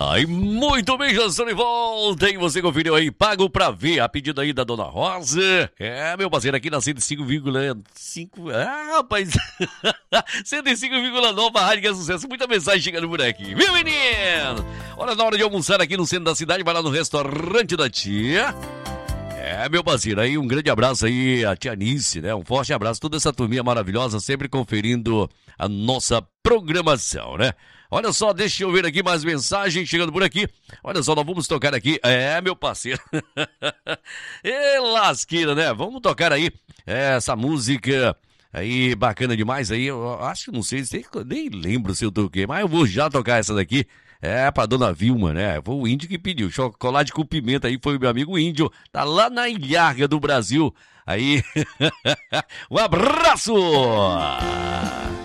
Aí, muito bem, já estou de volta. E você conferiu aí, Pago Pra Ver, a pedido aí da Dona Rosa. Meu parceiro, aqui na 105,5. Rapaz, 105,9, a rádio que é sucesso. Muita mensagem chegando por aqui, viu, menino? Olha, na hora de almoçar aqui no centro da cidade, vai lá no restaurante da tia. Meu parceiro, aí um grande abraço aí a tia Anice, né? Um forte abraço, toda essa turminha maravilhosa, sempre conferindo a nossa programação, né? Olha só, deixa eu ver aqui mais mensagens chegando por aqui. Olha só, nós vamos tocar aqui. Meu parceiro. Lasqueira, né? Vamos tocar aí essa música aí bacana demais aí. Eu acho que não sei, nem lembro se eu toquei, mas eu vou já tocar essa daqui. Pra Dona Vilma, né? Foi o Índio que pediu. Chocolate com pimenta aí foi o meu amigo Índio. Tá lá na Ilharga do Brasil. Aí, um abraço!